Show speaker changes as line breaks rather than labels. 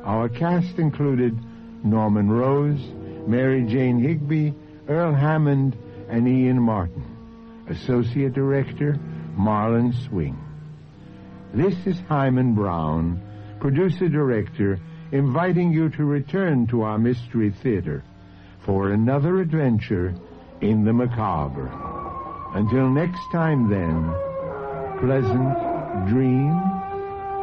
Our cast included Norman Rose, Mary Jane Higby, Earl Hammond, and Ian Martin. Associate Director, Marlon Swing. This is Hyman Brown, Producer-Director, inviting you to return to our Mystery Theater for another adventure in the macabre. Until next time, then, pleasant dreams.